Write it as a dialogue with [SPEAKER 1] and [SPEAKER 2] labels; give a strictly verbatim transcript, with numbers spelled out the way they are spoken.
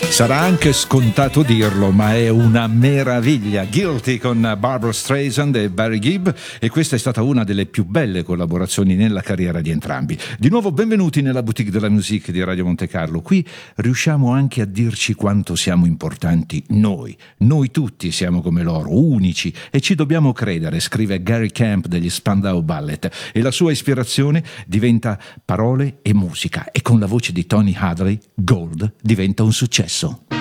[SPEAKER 1] Sarà anche scontato dirlo, ma è una meraviglia. Guilty con Barbra Streisand e Barry Gibb, e questa è stata una delle più belle collaborazioni nella carriera di entrambi. Di nuovo benvenuti nella boutique della musique di Radio Monte Carlo. Qui riusciamo anche a dirci quanto siamo importanti noi. Noi tutti siamo come loro, unici, e ci dobbiamo credere, scrive Gary Camp degli Spandau Ballet, e la sua ispirazione diventa parole e musica, e con la voce di Tony Hadley Gold diventa un successo.